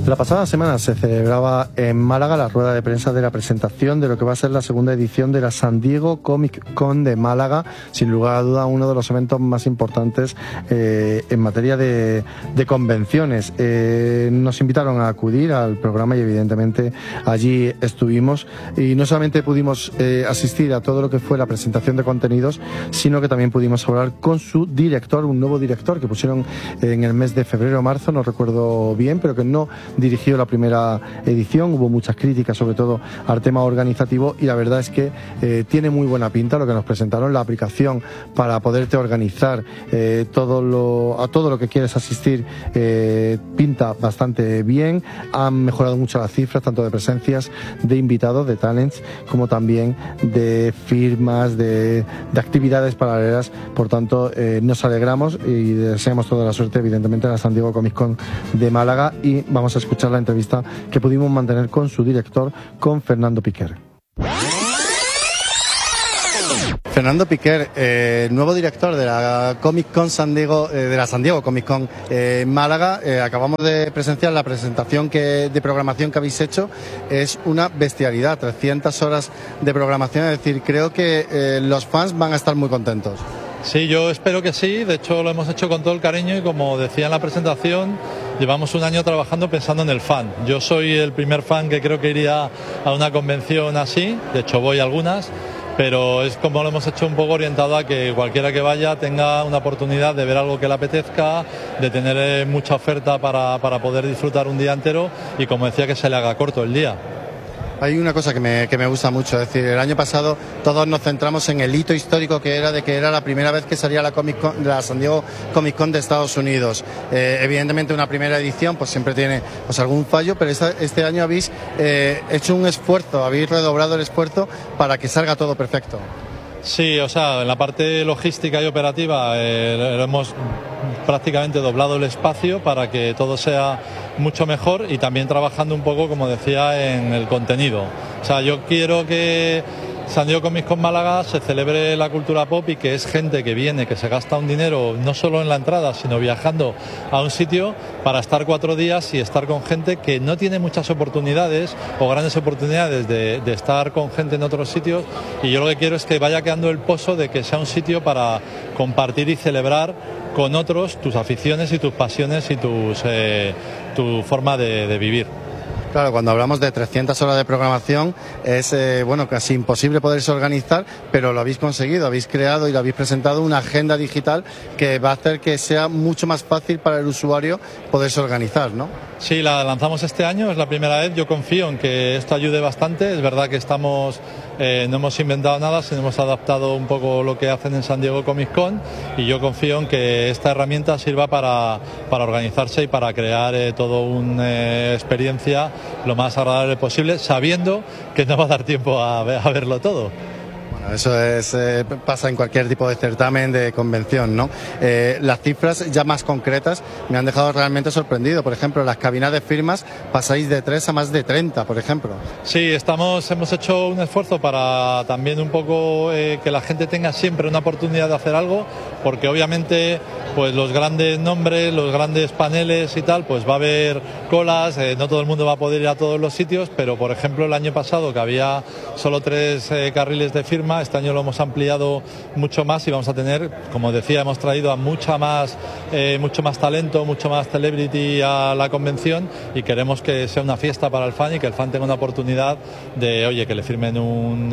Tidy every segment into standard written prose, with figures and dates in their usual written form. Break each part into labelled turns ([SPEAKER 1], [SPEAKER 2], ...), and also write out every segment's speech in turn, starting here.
[SPEAKER 1] La pasada semana se celebraba en Málaga la rueda de prensa de la presentación de lo que va a ser la segunda edición de la San Diego Comic Con de Málaga, sin lugar a duda uno de los eventos más importantes en materia de convenciones. Nos invitaron a acudir al programa y evidentemente allí estuvimos, y no solamente pudimos asistir a todo lo que fue la presentación de contenidos, sino que también pudimos hablar con su director, un nuevo director que pusieron en el mes de febrero o marzo, no recuerdo bien, pero que no dirigió la primera edición. Hubo muchas críticas, sobre todo al tema organizativo, y la verdad es que tiene muy buena pinta lo que nos presentaron. La aplicación para poderte organizar a todo lo que quieres asistir pinta bastante bien. Han mejorado mucho las cifras, tanto de presencias de invitados, de talents, como también de firmas, de actividades paralelas. Por tanto, nos alegramos y deseamos toda la suerte, evidentemente, a la San Diego Comic Con de Málaga, y vamos a escuchar la entrevista que pudimos mantener con su director, con Fernando Piquer. Fernando Piquer, nuevo director de la Comic Con San Diego, de la San Diego Comic Con Málaga. Acabamos de presenciar la presentación de programación que habéis hecho. Es una bestialidad, 300 horas de programación, es decir, creo que los fans van a estar muy contentos.
[SPEAKER 2] Sí, yo espero que sí. De hecho, lo hemos hecho con todo el cariño y, como decía en la presentación, llevamos un año trabajando pensando en el fan. Yo soy el primer fan que creo que iría a una convención así. De hecho, voy a algunas, pero es como lo hemos hecho un poco orientado a que cualquiera que vaya tenga una oportunidad de ver algo que le apetezca, de tener mucha oferta para poder disfrutar un día entero y, como decía, que se le haga corto el día.
[SPEAKER 1] Hay una cosa que me gusta mucho, es decir, el año pasado todos nos centramos en el hito histórico que era la primera vez que salía la San Diego Comic Con de Estados Unidos. Evidentemente una primera edición pues siempre tiene algún fallo, pero este año habéis hecho un esfuerzo, habéis redoblado el esfuerzo para que salga todo perfecto.
[SPEAKER 2] Sí, o sea, en la parte logística y operativa hemos prácticamente doblado el espacio para que todo sea mucho mejor, y también trabajando un poco, como decía, en el contenido. O sea, yo quiero que San Diego Comic Con Málaga se celebre la cultura pop, y que es gente que viene, que se gasta un dinero no solo en la entrada, sino viajando a un sitio para estar 4 días y estar con gente que no tiene muchas oportunidades o grandes oportunidades de estar con gente en otros sitios. Y yo lo que quiero es que vaya quedando el pozo de que sea un sitio para compartir y celebrar con otros tus aficiones y tus pasiones y tu forma de vivir.
[SPEAKER 1] Claro, cuando hablamos de 300 horas de programación es casi imposible poderse organizar, pero lo habéis conseguido, habéis creado y lo habéis presentado una agenda digital que va a hacer que sea mucho más fácil para el usuario poderse organizar, ¿no?
[SPEAKER 2] Sí, la lanzamos este año, es la primera vez. Yo confío en que esto ayude bastante. Es verdad que no hemos inventado nada, sino hemos adaptado un poco lo que hacen en San Diego Comic Con, y yo confío en que esta herramienta sirva para organizarse y para crear toda una experiencia lo más agradable posible, sabiendo que no va a dar tiempo a verlo todo.
[SPEAKER 1] Eso pasa en cualquier tipo de certamen, de convención, ¿no? Las cifras ya más concretas me han dejado realmente sorprendido. Por ejemplo, las cabinas de firmas pasáis de 3 a más de 30, por ejemplo.
[SPEAKER 2] Sí, hemos hecho un esfuerzo para también un poco que la gente tenga siempre una oportunidad de hacer algo, porque obviamente pues los grandes nombres, los grandes paneles y tal, pues va a haber colas, no todo el mundo va a poder ir a todos los sitios, pero por ejemplo el año pasado, que había solo 3 carriles de firma, este año lo hemos ampliado mucho más y vamos a tener, como decía, hemos traído a mucho más talento, mucho más celebrity a la convención, y queremos que sea una fiesta para el fan y que el fan tenga una oportunidad de, oye, que le firmen un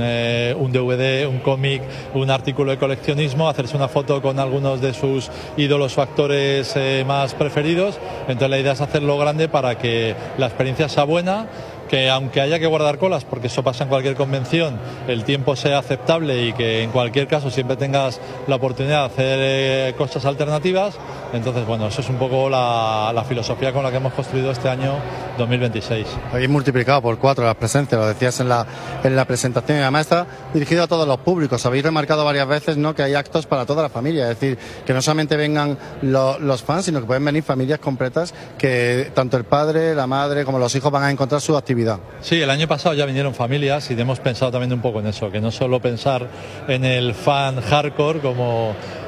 [SPEAKER 2] DVD, un cómic, un artículo de coleccionismo, hacerse una foto con algunos de sus ídolos o actores más preferidos. Entonces la idea es hacerlo grande para que la experiencia sea buena, que aunque haya que guardar colas, porque eso pasa en cualquier convención, el tiempo sea aceptable y que en cualquier caso siempre tengas la oportunidad de hacer cosas alternativas. Entonces, bueno, eso es un poco la filosofía con la que hemos construido este año 2026.
[SPEAKER 1] Habéis multiplicado por 4 las presencias, lo decías en la presentación, y además está dirigido a todos los públicos. Habéis remarcado varias veces, ¿no?, que hay actos para toda la familia, es decir, que no solamente vengan los fans, sino que pueden venir familias completas, que tanto el padre, la madre como los hijos van a encontrar su actividad.
[SPEAKER 2] Sí, el año pasado ya vinieron familias y hemos pensado también un poco en eso, que no solo pensar en el fan hardcore como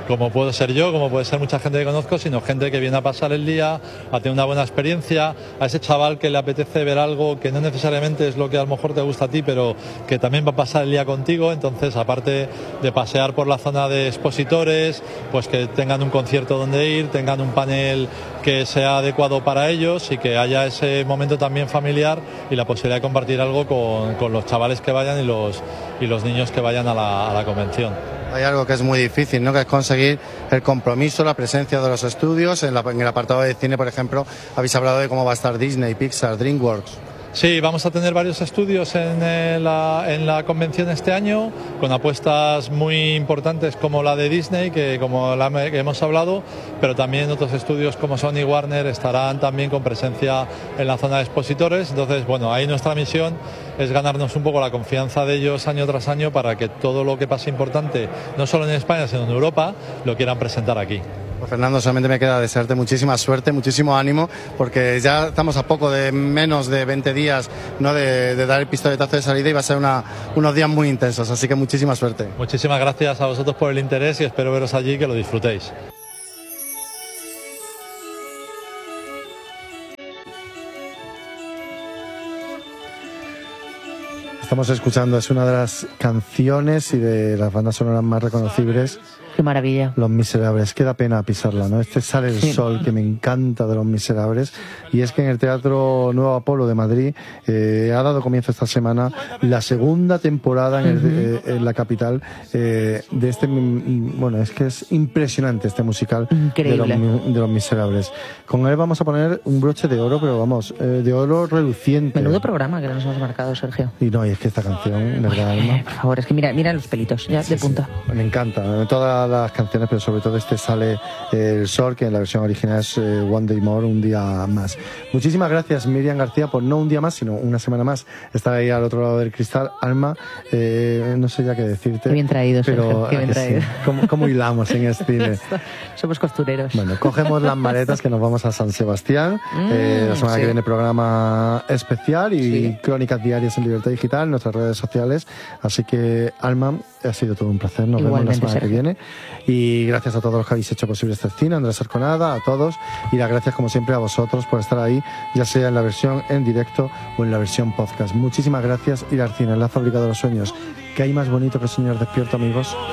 [SPEAKER 2] como puedo ser yo, como puede ser mucha gente que conozco, sino gente que viene a pasar el día, a tener una buena experiencia, a ese chaval que le apetece ver algo que no necesariamente es lo que a lo mejor te gusta a ti, pero que también va a pasar el día contigo. Entonces, aparte de pasear por la zona de expositores, pues que tengan un concierto donde ir, tengan un panel que sea adecuado para ellos y que haya ese momento también familiar y la posibilidad de compartir algo con los chavales que vayan y los niños que vayan a la convención.
[SPEAKER 1] Hay algo que es muy difícil, ¿no? Que es conseguir el compromiso, la presencia de los estudios. En el apartado de cine, por ejemplo, habéis hablado de cómo va a estar Disney, Pixar, DreamWorks.
[SPEAKER 2] Sí, vamos a tener varios estudios en la convención este año, con apuestas muy importantes como la de Disney, que hemos hablado, pero también otros estudios como Sony y Warner estarán también con presencia en la zona de expositores. Entonces, bueno, ahí nuestra misión es ganarnos un poco la confianza de ellos año tras año para que todo lo que pase importante, no solo en España, sino en Europa, lo quieran presentar aquí.
[SPEAKER 1] Pues Fernando, solamente me queda desearte muchísima suerte, muchísimo ánimo, porque ya estamos a poco de menos de 20 días, ¿no?, de dar el pistoletazo de salida y va a ser unos días muy intensos, así que muchísima suerte.
[SPEAKER 2] Muchísimas gracias a vosotros por el interés y espero veros allí y que lo disfrutéis.
[SPEAKER 1] Estamos escuchando, es una de las canciones y de las bandas sonoras más reconocibles.
[SPEAKER 3] Qué maravilla.
[SPEAKER 1] Los Miserables, qué da pena pisarla, ¿no? Sale el sol, que me encanta de Los Miserables, y es que en el Teatro Nuevo Apolo de Madrid ha dado comienzo esta semana la segunda temporada en la capital de este, bueno, es que es impresionante este musical de los Miserables. Con él vamos a poner un broche de oro, pero vamos, de oro reluciente.
[SPEAKER 3] Menudo programa que nos hemos marcado, Sergio.
[SPEAKER 1] Y no, y es que esta canción, ¿verdad, Alma?
[SPEAKER 3] Por favor, es que mira los pelitos, ya de punta.
[SPEAKER 1] Me encanta, todas las canciones, pero sobre todo Sale el sol, que en la versión original es One Day More, un día más. Muchísimas gracias, Miriam García, por no un día más, sino una semana más estar ahí al otro lado del cristal. Alma, no sé ya qué decirte.
[SPEAKER 3] Qué bien traído,
[SPEAKER 1] pero
[SPEAKER 3] Sergio, qué bien traído.
[SPEAKER 1] Sí. ¿Cómo hilamos en el cine?
[SPEAKER 3] Somos costureros.
[SPEAKER 1] Bueno, cogemos las maletas que nos vamos a San Sebastián. La semana que viene programa especial y crónicas diarias en Libertad Digital, en nuestras redes sociales. Así que, Alma, ha sido todo un placer. Nos vemos la semana que viene. Y gracias a todos los que habéis hecho posible este cine, Andrés Arconada, a todos. Y las gracias, como siempre, a vosotros por estar ahí, ya sea en la versión en directo o en la versión podcast. Muchísimas gracias. Ir al cine, la fábrica de los sueños. ¿Qué hay más bonito que soñar despierto, amigos?